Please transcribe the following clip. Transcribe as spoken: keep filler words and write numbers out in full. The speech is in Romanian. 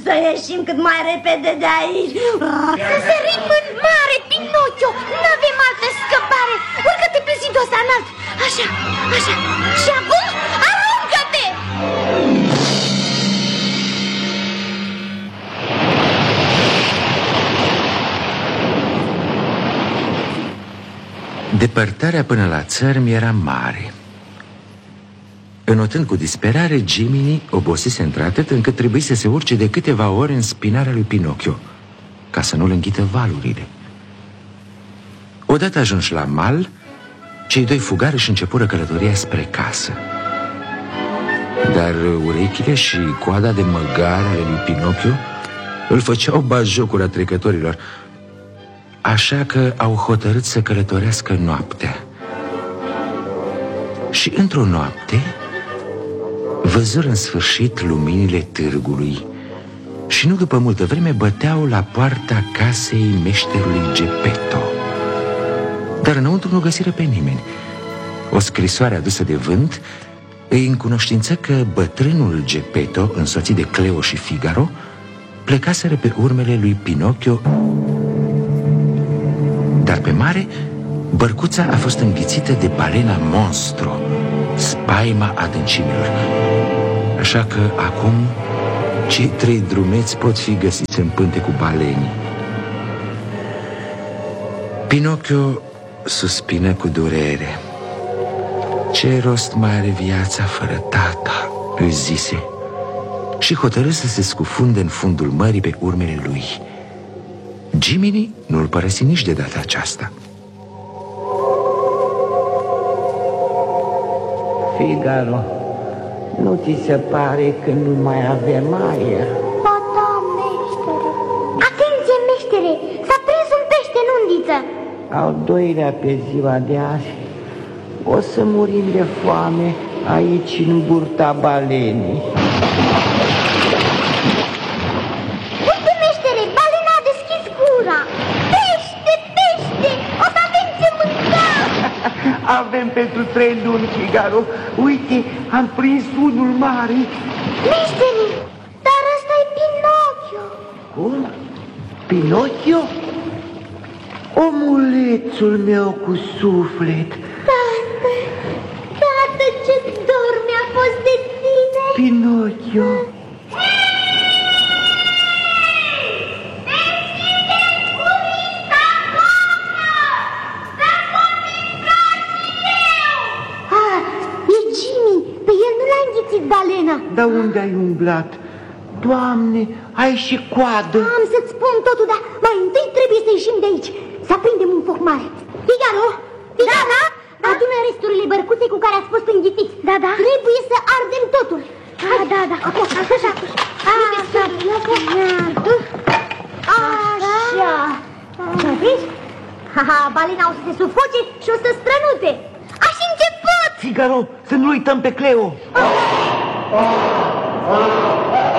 Să ieșim cât mai repede de aici. Să sărim în mare, Pinocchio. N-avem altă scăpare. Urcă-te pe zidul ăsta înalt. Așa, așa. Și acum aruncă-te! Depărtarea până la țărm era mare. Înotând cu disperare, Jiminy obosise într-atât încât trebuie să se urce de câteva ori în spinarea lui Pinocchio, ca să nu-l înghită valurile. Odată ajunși la mal, cei doi fugari își începură călătoria spre casă. Dar urechile și coada de măgar ale lui Pinocchio îl făceau batjocura trecătorilor, așa că au hotărât să călătorească noaptea. Și într-o noapte văzură în sfârșit luminile târgului și nu după multă vreme băteau la poarta casei meșterului Geppetto. Dar înăuntru nu găsiră pe nimeni. O scrisoare adusă de vânt îi încunoștință că bătrânul Geppetto, însoțit de Cleo și Figaro, plecaseră pe urmele lui Pinocchio. Dar pe mare, bărcuța a fost înghițită de balena monstru, spaima adâncimilor. Așa că acum cei trei drumeți pot fi găsiți în pânte cu balenii. Pinocchio suspină cu durere. Ce rost mai are viața fără tata, își zise, și hotărâ să se scufunde în fundul mării pe urmele lui. Jiminy nu-l părăsi nici de data aceasta. Figaro, nu ți se pare că nu mai avem aer? Ba da, meștere. Atenție, meștere! S-a prins un pește în undiță. Al doilea pe ziua de azi. O să murim de foame aici în burta balenii. Uite, meștere, balena a deschis gura. Pește, pește, o să avem ce mânca. Avem pentru trei luni, Figaro. Uite, am prins unul mare. Meștere, dar ăsta e Pinocchio. Cum? Pinocchio? Omulețul meu cu suflet. Tată, tată, ce dor mi-a fost de tine. Pinocchio. Balena. Dar unde ai umblat? Doamne, ai și coadă. Am să-ți spun totul, dar mai întâi trebuie să ieșim de aici. Să aprindem un foc mare. Figaro, Figaro, da, da? Adună resturile bărcuței cu care ați fost înghițiți. Da, da. Trebuie să ardem totul. Hai, da, da. Acum, așa, așa. Așa. Așa. Așa. Vezi? Haha, balena o să se sufoce și o să strănute. Așa început. Figaro, să nu uităm pe Cleo.